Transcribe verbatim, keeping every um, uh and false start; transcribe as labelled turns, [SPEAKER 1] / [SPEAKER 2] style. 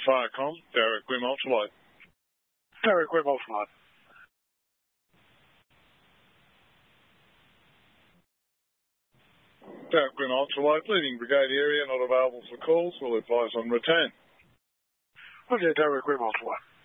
[SPEAKER 1] Firecom, Derek Wim Ultralight.
[SPEAKER 2] Derek Wim Ultralight.
[SPEAKER 1] Derek Wim Ultralight, leading brigade area, not available for calls, will advise on return.
[SPEAKER 2] Roger, Derek Wim Ultralight.